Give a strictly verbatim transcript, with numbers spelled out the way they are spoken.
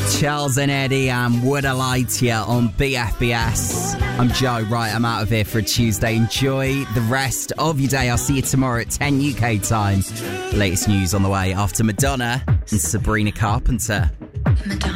Charles and Eddie and Would I Lie to You on B F B S. I'm Joe. Right, I'm out of here for a Tuesday. Enjoy the rest of your day. I'll see you tomorrow at ten U K time. Latest news on the way after Madonna and Sabrina Carpenter. Madonna.